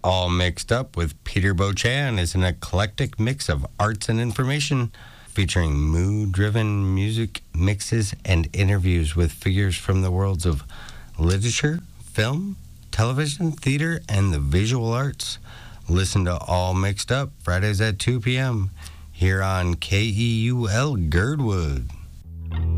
All Mixed Up with Peter Beauchamp is an eclectic mix of arts and information featuring mood-driven music mixes and interviews with figures from the worlds of literature, film, television, theater, and the visual arts. Listen to All Mixed Up Fridays at 2 p.m. here on KEUL Girdwood.